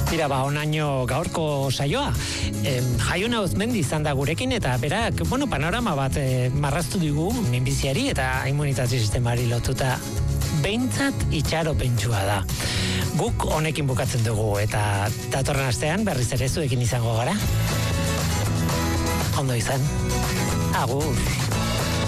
Tira, onaino gaurko saioa. Jaiona Uzmendi izan da gurekin, eta berak, panorama bat marraztu digu minbiziari eta immunitazio sistemari lotuta behintzat itxaropentsua da. Guk honekin bukatzen dugu, eta datorren astean berriz ere zuekin izango gara. Ondo izan. Agur.